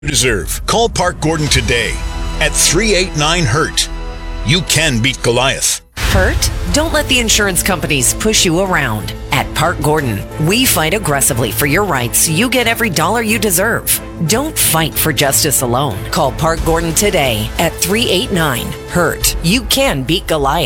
You deserve. Call Park Gordon today at 389-HURT. You can beat Goliath. Hurt? Don't let the insurance companies push you around. At Park Gordon, we fight aggressively for your rights so you get every dollar you deserve. Don't fight for justice alone. Call Park Gordon today at 389-HURT. You can beat Goliath.